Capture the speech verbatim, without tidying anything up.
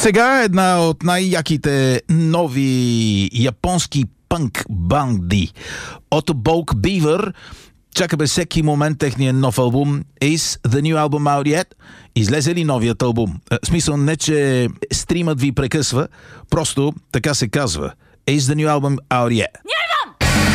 Сега една от най-яките нови японски пънк банди от Bulk Beaver. Чакаме всеки момент техния нов албум. Is the new album out yet? Излезе ли новият албум? В смисъл не, че стримът ви прекъсва, просто така се казва. Is the new album out yet?